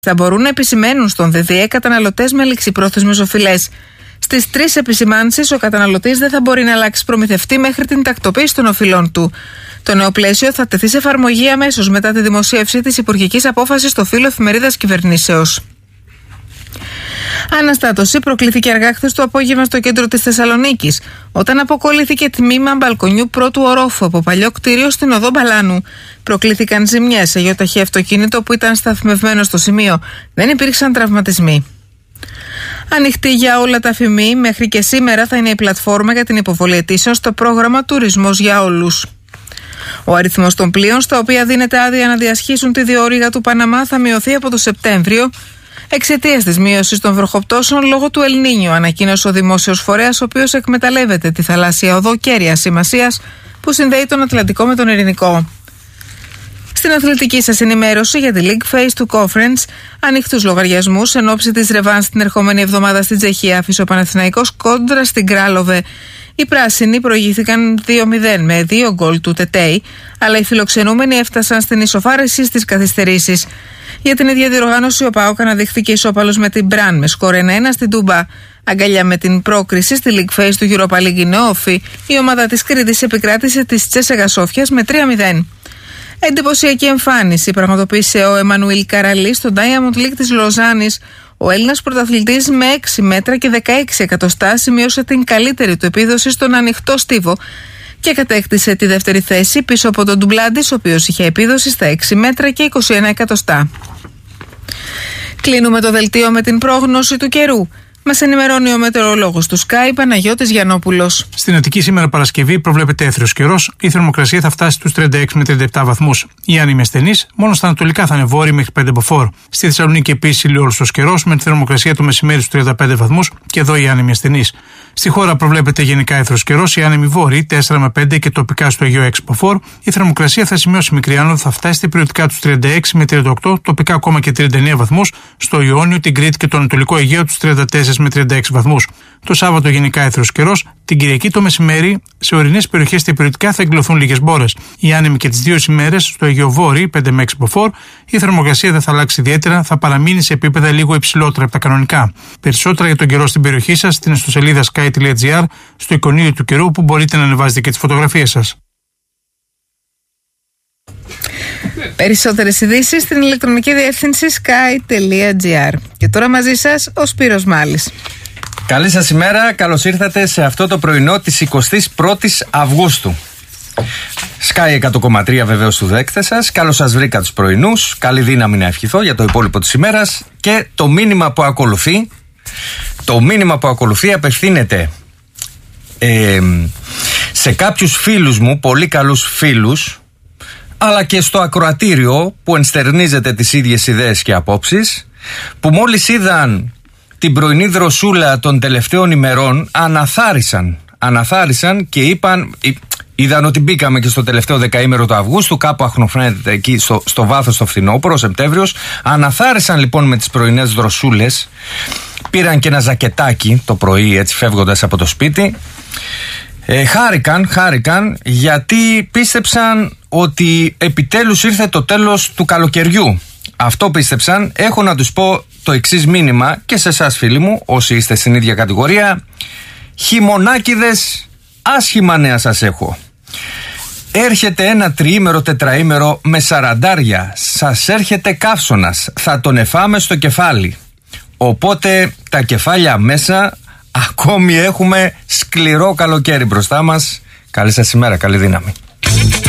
θα μπορούν να επισημαίνουν στον ΔΔΕ καταναλωτές με ληξιπρόθεσμες οφειλές. Στις 3 επισημάνσεις, ο καταναλωτής δεν θα μπορεί να αλλάξει προμηθευτή μέχρι την τακτοποίηση των οφειλών του. Το νέο πλαίσιο θα τεθεί σε εφαρμογή αμέσως μετά τη δημοσίευση της υπουργικής απόφασης στο φύλλο εφημερίδας Κυβερνήσεως. Αναστάτωση προκλήθηκε αργά χθες το απόγευμα στο κέντρο της Θεσσαλονίκης, όταν αποκολλήθηκε τμήμα μπαλκονιού πρώτου ορόφου από παλιό κτίριο στην οδό Μπαλάνου. Προκλήθηκαν ζημιές σε γεωταχή αυτοκίνητο που ήταν σταθμευμένο στο σημείο. Δεν υπήρξαν τραυματισμοί. Ανοιχτή για όλα τα ΦΜΗ, μέχρι και σήμερα θα είναι η πλατφόρμα για την υποβολή αιτήσεων στο πρόγραμμα Τουρισμός για Όλους. Ο αριθμός των πλοίων στα οποία δίνεται άδεια να διασχίσουν τη διόρυγα του Παναμά θα μειωθεί από το Σεπτέμβριο εξαιτίας της μείωσης των βροχοπτώσεων λόγω του Ελνίνιο, ανακοίνωσε ο δημόσιος φορέας, ο οποίος εκμεταλλεύεται τη θαλάσσια οδό κέρειας σημασίας που συνδέει τον Ατλαντικό με τον Ειρηνικό. Στην αθλητική σας ενημέρωση για τη League Phase του Conference, ανοιχτούς λογαριασμούς εν ώψη της ρεβάνς την ερχόμενη εβδομάδα στην Τσεχία, άφησε ο Παναθηναϊκός κόντρα στην Κράλοβε. Οι πράσινοι προηγήθηκαν 2-0 με 2 γκολ του Τετέι, αλλά οι φιλοξενούμενοι έφτασαν στην ισοφάρεση στις καθυστερήσεις. Για την ίδια διοργάνωση, ο ΠΑΟΚ αναδείχθηκε ισόπαλος με την Μπραν με σκορ 1-1 στην Τούμπα. Αγκαλιά με την πρόκριση στη League Phase του Europa League Νεόφι, η ομάδα της Κρήτης επικράτησε της Τσέσσεγα Σόφιας με 3-0. Εντυπωσιακή εμφάνιση πραγματοποίησε ο Εμμανουήλ Καραλή στο Diamond League της Λοζάνης. Ο Έλληνας πρωταθλητής με 6 μέτρα και 16 εκατοστά σημείωσε την καλύτερη του επίδοση στον ανοιχτό στίβο και κατέκτησε τη δεύτερη θέση πίσω από τον Ντουμπλάντης, ο οποίος είχε επίδοση στα 6 μέτρα και 21 εκατοστά. Κλείνουμε το δελτίο με την πρόγνωση του καιρού. Μας ενημερώνει ο μετεωρολόγος του Sky, Παναγιώτης Γιαννόπουλος. Στην Αττική σήμερα Παρασκευή προβλέπεται έθριος καιρός. Η θερμοκρασία θα φτάσει στους 36 με 37 βαθμούς. Οι άνεμοι ασθενείς, μόνο στα ανατολικά θα είναι βόρειοι μέχρι 5 μποφόρ. Στη Θεσσαλονίκη επίσης ηλιόλουστος καιρός με τη θερμοκρασία του μεσημέρι στους 35 βαθμούς και εδώ οι άνεμοι ασθενείς. Στη χώρα προβλέπεται γενικά έθριος καιρός. Οι άνεμοι βόρειοι 4 με 5 και τοπικά στο Αιγαίο 6 μποφόρ. Η θερμοκρασία θα σημειώσει μικρή άνοδο, θα φτάσει περιοδικά τους 36 με 38, τοπικά ακόμα και 39 βαθμούς. Στο Ιόνιο, την Κρήτη και το Ανατολικό Αιγαίο τους 34 με 36 βαθμούς. Το Σάββατο γενικά έθριος καιρός. Την Κυριακή το μεσημέρι σε ορεινές περιοχές και περιοδικά θα εκδηλωθούν λίγες μπόρες. Οι άνεμοι και τις δύο ημέρες στο Αιγαιοβόρειο 5 με 6 μποφόρ. Η θερμοκρασία δεν θα αλλάξει ιδιαίτερα, θα παραμείνει σε επίπεδα λίγο υψηλότερα από τα κανονικά. Περισσότερα για τον καιρό στην περιοχή σας στην ιστοσελίδα sky.gr, στο εικονίδιο του καιρού που μπορείτε να ανεβάζετε και τις φωτογραφίες σας. Περισσότερες ειδήσεις στην ηλεκτρονική διεύθυνση sky.gr. Και τώρα μαζί σας ο Σπύρος Μάλης. Καλή σας ημέρα, καλώς ήρθατε σε αυτό το πρωινό της 21ης Αυγούστου. Sky 100,3 βεβαίως του δέκτε σας. Καλώς σας βρήκα τους πρωινούς. Καλή δύναμη να ευχηθώ για το υπόλοιπο της ημέρας. Και το μήνυμα που ακολουθεί απευθύνεται σε κάποιους φίλους μου, πολύ καλούς φίλους, αλλά και στο ακροατήριο που ενστερνίζεται τις ίδιες ιδέες και απόψεις, που μόλις είδαν την πρωινή δροσούλα των τελευταίων ημερών αναθάρισαν και είδαν ότι μπήκαμε και στο τελευταίο δεκαήμερο του Αυγούστου, κάπου αχνοφαίνεται εκεί στο βάθος το φθινόπωρο, Σεπτέμβριος. Αναθάρισαν λοιπόν με τις πρωινές δροσούλες, πήραν και ένα ζακετάκι το πρωί έτσι φεύγοντας από το σπίτι. Χάρηκαν γιατί πίστεψαν ότι επιτέλους ήρθε το τέλος του καλοκαιριού. Αυτό πίστεψαν. Έχω να τους πω το εξής μήνυμα και σε εσάς φίλοι μου, όσοι είστε στην ίδια κατηγορία. Χειμωνάκηδες, άσχημα νέα σας έχω. Έρχεται ένα τριήμερο, τετραήμερο με σαραντάρια. Σας έρχεται καύσωνας. Θα τον εφάμε στο κεφάλι. Οπότε τα κεφάλια μέσα, ακόμη έχουμε σκληρό καλοκαίρι μπροστά μας. Καλή σας ημέρα, καλή δύναμη.